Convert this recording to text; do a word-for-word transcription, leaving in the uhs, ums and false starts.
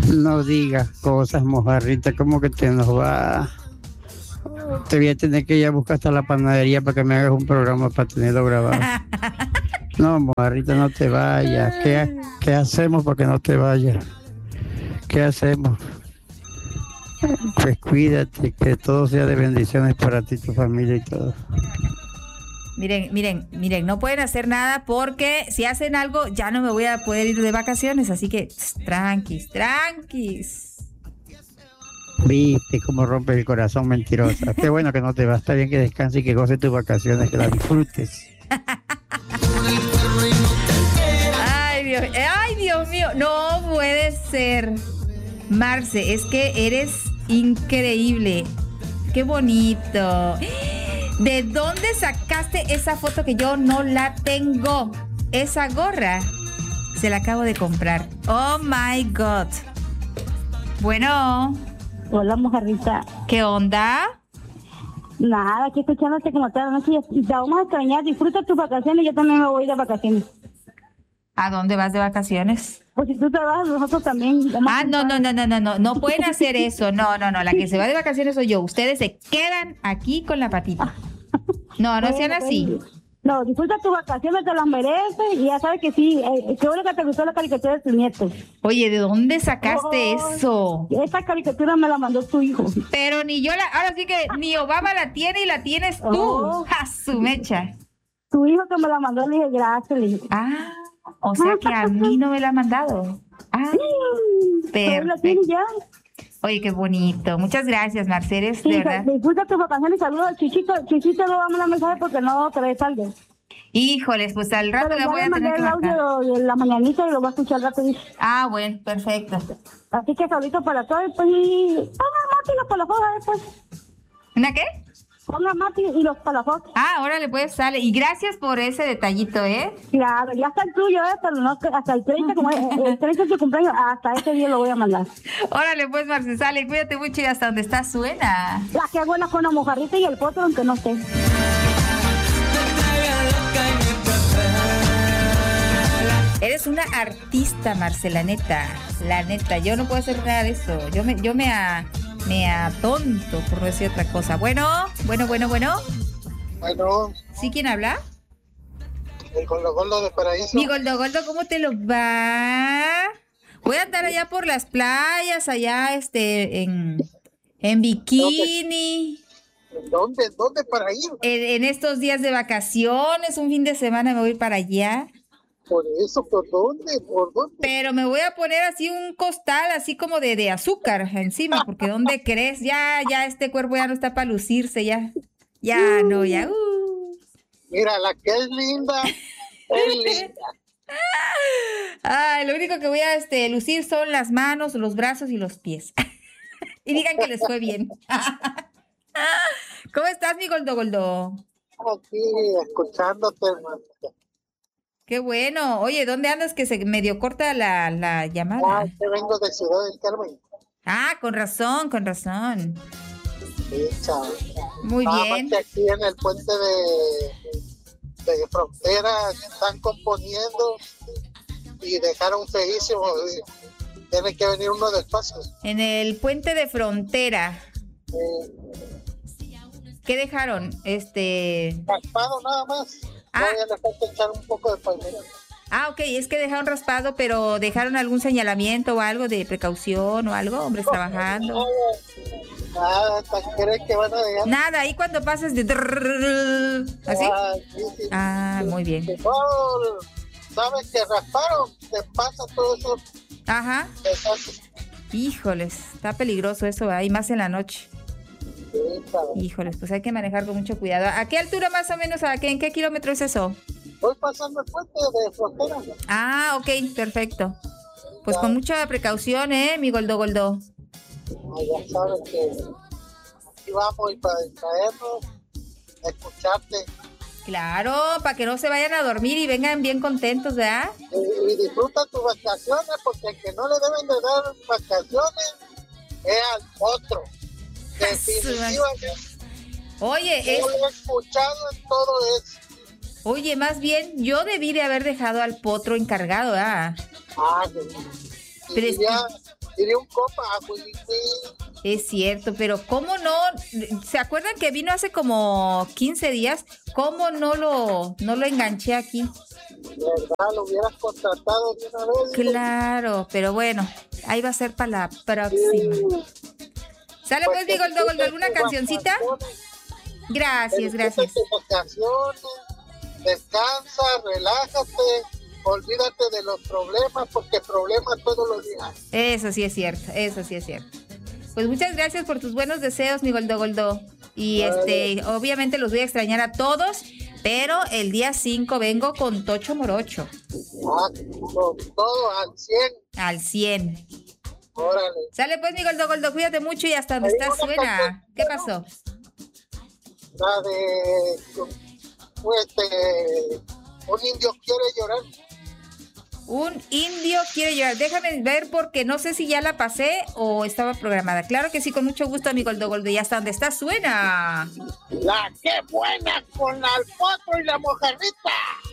No digas cosas, mojarrita, como que te nos va. Te voy a tener que ir a buscar hasta la panadería para que me hagas un programa para tenerlo grabado. No, mojarrita, no te vayas. ¿Qué, qué hacemos para que no te vayas? ¿Qué hacemos? Pues cuídate, que todo sea de bendiciones para ti, tu familia y todo. Miren, miren, miren, no pueden hacer nada porque si hacen algo ya no me voy a poder ir de vacaciones, así que tranquis, tranquis. Viste cómo rompe el corazón, mentirosa. Qué bueno que no te vas, está bien que descanses y que goces tus vacaciones, que las disfrutes. Ay, Dios, ay, Dios mío, no puede ser. Marce, es que eres increíble. Qué bonito. ¿De dónde sacaste esa foto que yo no la tengo? Esa gorra se la acabo de comprar. Oh my God. Bueno. Hola, mojarrita. ¿Qué onda? Nada, aquí escuchándote como toda la noche. Te vamos a extrañar. Disfruta tus vacaciones. Yo también me voy de vacaciones. ¿A dónde vas de vacaciones? Pues si tú te vas, nosotros también. Ah, no, no, no, no, no, no. No pueden hacer eso. No, no, no. La que se va de vacaciones soy yo. Ustedes se quedan aquí con la patita. No, no sean así. No, disfruta tus vacaciones, te las mereces y ya sabes que sí. Eh, qué bueno que te gustó la caricatura de tu nieto. Oye, ¿de dónde sacaste oh, eso? Esa caricatura me la mandó tu hijo. Pero ni yo la... Ahora sí que ni Obama la tiene y la tienes tú. Oh. ¡A su mecha! Tu hijo que me la mandó, le dije gracias. Le dije. Ah, o sea que a mí no me la ha mandado. Ah, sí, perfecto. Ya. Oye, qué bonito. Muchas gracias, Marceles, sí, de verdad. Disfruta tus vacaciones y saludos. Chichito, Chichito no va a mandar mensaje porque no te ves algo. Híjoles, pues al rato le voy a tener que marcar. El audio de la mañanita y lo voy a escuchar al rato. Ah, bueno, perfecto. Así que saludito para todos, pues, y ponga Mati los palafox después. ¿Una qué? Ponga Mati y los palafox. Ah, órale, pues sale. Y gracias por ese detallito, ¿eh? Claro, ya está el tuyo, ¿eh? Pero no, hasta el treinta, como el treinta de su cumpleaños, hasta ese día lo voy a mandar. Órale, pues, Marce, sale. Cuídate mucho y hasta donde está suena. La que buena con la mojarrita y el potro, aunque no esté. Eres una artista, Marce, la neta. La neta, yo no puedo hacer nada de eso. Yo me, yo me, a, me atonto, por no decir otra cosa. Bueno, bueno, bueno, bueno. Bueno. ¿Sí, quién habla? El Goldo Goldo de Paraíso. Mi Goldo Goldo, ¿cómo te lo va? Voy a andar allá por las playas, allá, este, en, en bikini. ¿Dónde? ¿Dónde para ir? En, en estos días de vacaciones, un fin de semana me voy para allá. Por eso, ¿por dónde? ¿Por dónde? Pero me voy a poner así un costal, así como de, de azúcar encima, porque ¿dónde crees? Ya, ya este cuerpo ya no está para lucirse, ya. Ya, no, ya. Uh. Mira, la que es linda, es linda. Ay, lo único que voy a este, lucir son las manos, los brazos y los pies. Y digan que les fue bien. ¿Cómo estás, mi Goldo Goldo? Aquí, escuchándote, hermano. Qué bueno. Oye, ¿dónde andas que se medio corta la, la llamada? Ah, que vengo de Ciudad del Carmen. Ah, con razón, con razón. Sí, chaval. Muy Nada bien. Más que aquí en el puente de, de frontera están componiendo y dejaron feísimo. Tiene que venir uno despacio. En el puente de frontera. Eh, ¿Qué dejaron? Este... Raspado nada más. Ah. Todavía le falta echar un poco de pavimento. Ah, ok, es que dejaron raspado, pero dejaron algún señalamiento o algo de precaución o algo, hombres no, trabajando. Nada, hasta creen que van a dejar. Nada, ahí cuando pasas de... ¿Así? Ah, sí, sí, ah sí, muy bien. Oh, ¿sabes que rasparon? Te pasa todo eso. Ajá. Híjoles, está peligroso eso, ahí más en la noche. Sí, híjoles, pues hay que manejar con mucho cuidado. ¿A qué altura más o menos? ¿A qué, ¿En qué kilómetro es eso? Voy pasando el puente de frontera. Ah, ok, perfecto. Pues ya. Con mucha precaución, ¿eh, mi Goldo Goldo? Ah, ya sabes que aquí vamos y para distraernos, escucharte. Claro, para que no se vayan a dormir y vengan bien contentos, ¿verdad? Y, y disfruta tus vacaciones, porque el que no le deben de dar vacaciones es al otro. Definitivamente. Oye, yo es... lo he escuchado en todo eso. Oye, más bien, yo debí de haber dejado al potro encargado, ¿ah? Ah, Pero y es ya, y de un copa, pues, Es cierto, pero ¿cómo no? ¿Se acuerdan que vino hace como quince días? ¿Cómo no lo, no lo enganché aquí? ¿Verdad? Lo hubieras contratado de una vez. Claro, pero bueno, ahí va a ser para la próxima. Sí. ¿Sale pues, mi Goldo Goldo? ¿Alguna cancioncita? Gracias, gracias. Vacaciones, descansa, relájate, olvídate de los problemas, porque problemas todos los días. Eso sí es cierto, eso sí es cierto. Pues muchas gracias por tus buenos deseos, mi Goldo Goldo. Y vale. este, obviamente los voy a extrañar a todos, pero el día cinco vengo con Tocho Morocho. Ah, con todo al cien. Al cien. Órale. Sale pues, mi Goldo Goldo, cuídate mucho y hasta donde estás suena. ¿Qué pasó? La de pues, este, un indio quiere llorar. Un indio quiere llorar. Déjame ver porque no sé si ya la pasé o estaba programada. Claro que sí, con mucho gusto, mi Goldo Goldo. Y hasta donde está suena. La que buena con la potro y la mojarrita.